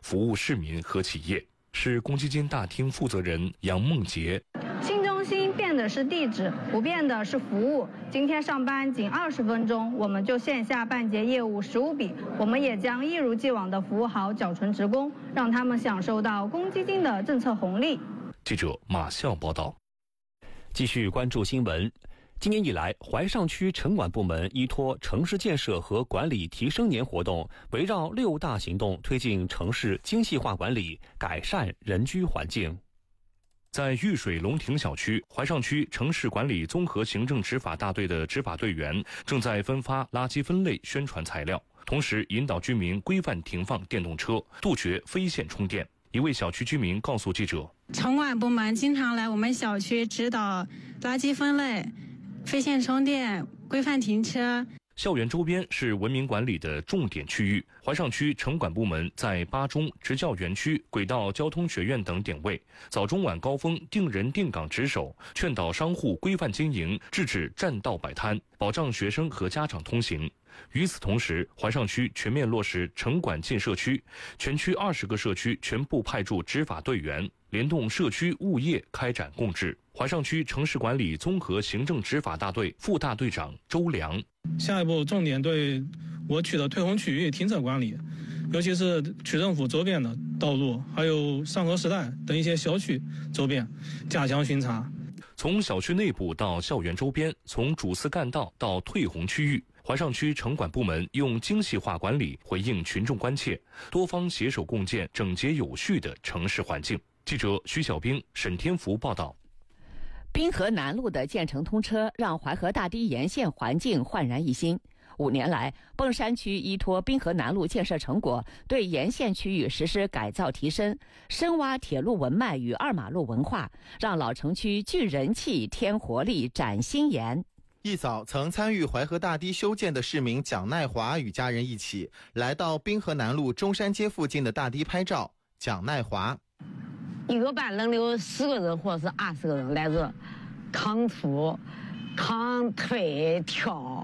服务市民和企业。市公积金大厅负责人杨梦洁。 新中心变的是地址，不变的是服务。今天上班仅20分钟，我们就线下办结业务15笔。我们也将一如既往的服务好缴存职工，让他们享受到公积金的政策红利。 记者马笑报道。 继续关注新闻。今年以来，怀上区城管部门依托城市建设和管理提升年活动，围绕6大行动推进城市精细化管理，改善人居环境。 在玉水龙亭小区，怀上区城市管理综合行政执法大队的执法队员正在分发垃圾分类宣传材料，同时引导居民规范停放电动车，杜绝非线充电。一位小区居民告诉记者， 城管部门经常来我们小区指导垃圾分类、非线充电、规范停车。 校园周边是文明管理的重点区域，怀上区城管部门在八中、职教园区、轨道交通学院等点位早中晚高峰定人定岗值守，劝导商户规范经营，制止占道摆摊，保障学生和家长通行。与此同时，怀上区全面落实城管进社区，全区20个社区全部派驻执法队员，联动社区物业开展共治。怀上区城市管理综合行政执法大队副大队长周良， 下一步重点对我区的退洪区域停车管理，尤其是区政府周边的道路，还有上河时代等一些小区周边加强巡查。 从小区内部到校园周边，从主次干道到退洪区域，怀上区城管部门用精细化管理回应群众关切，多方携手共建整洁有序的城市环境。记者徐小兵、沈天福报道。 滨河南路的建成通车，让淮河大堤沿线环境焕然一新。5年来，硼山区依托滨河南路建设成果，对沿线区域实施改造提升，深挖铁路文脉与2马路文化，让老城区聚人气、添活力、展新颜。 一早曾参与淮河大堤修建的市民蒋奈华与家人一起来到滨河南路中山街附近的大堤拍照。蒋奈华， 一个班能有10个人或者是20个人来这扛土、扛推、跳。